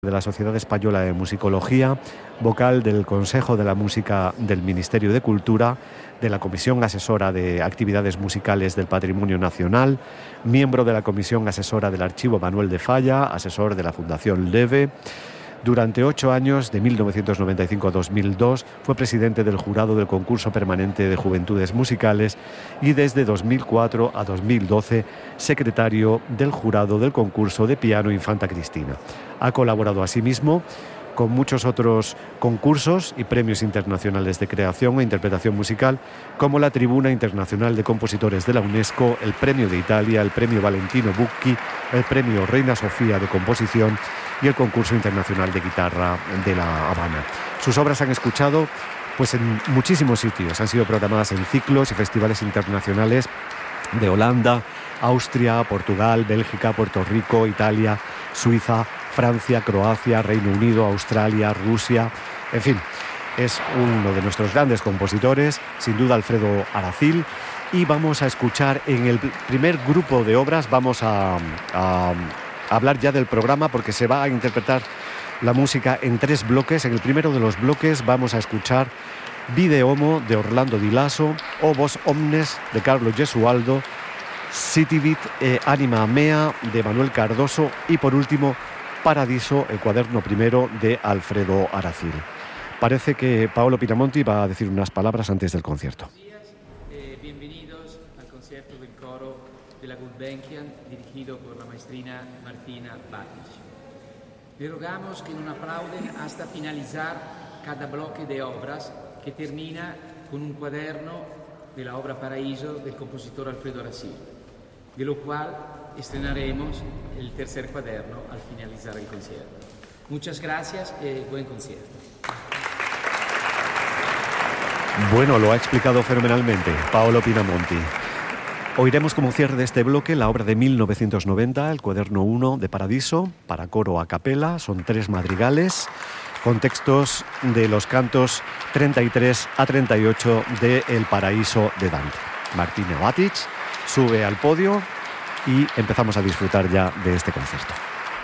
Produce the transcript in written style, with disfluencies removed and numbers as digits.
de la Sociedad Española de Musicología, vocal del Consejo de la Música del Ministerio de Cultura, de la Comisión Asesora de Actividades Musicales del Patrimonio Nacional, miembro de la Comisión Asesora del Archivo Manuel de Falla, asesor de la Fundación Leve. Durante 8 años, de 1995 a 2002, fue presidente del jurado del Concurso Permanente de Juventudes Musicales y desde 2004 a 2012, secretario del jurado del concurso de piano Infanta Cristina. Ha colaborado asimismo con muchos otros concursos y premios internacionales de creación e interpretación musical, como la Tribuna Internacional de Compositores de la UNESCO, el Premio de Italia, el Premio Valentino Bucchi, el Premio Reina Sofía de Composición y el Concurso Internacional de Guitarra de La Habana. Sus obras se han escuchado en muchísimos sitios, han sido programadas en ciclos y festivales internacionales de Holanda, Austria, Portugal, Bélgica, Puerto Rico, Italia, Suiza, Francia, Croacia, Reino Unido, Australia, Rusia, en fin, es uno de nuestros grandes compositores, sin duda Alfredo Aracil, y vamos a escuchar en el primer grupo de obras, vamos a hablar ya del programa porque se va a interpretar la música en 3 bloques. En el primero de los bloques vamos a escuchar Vide Homo de Orlando Di Lasso, O Vos Omnes de Carlo Gesualdo, Sitivit e Anima Mea de Manuel Cardoso y por último Paradiso, el cuaderno primero de Alfredo Aracil. Parece que Paolo Pinamonti va a decir unas palabras antes del concierto. Bienvenidos al concierto del coro de la Gulbenkian dirigido por la maestrina Martina Batic. Le rogamos que no aplauden hasta finalizar cada bloque de obras que termina con un cuaderno de la obra Paraíso del compositor Alfredo Aracil, de lo cual estrenaremos el tercer cuaderno al finalizar el concierto. Muchas gracias y buen concierto. Bueno, lo ha explicado fenomenalmente Paolo Pinamonti. Oiremos como cierre de este bloque la obra de 1990, el cuaderno 1 de Paradiso, para coro a capela. Son 3 madrigales con textos de los cantos 33 a 38 de El Paraíso de Dante. Martina Batic sube al podio y empezamos a disfrutar ya de este concierto.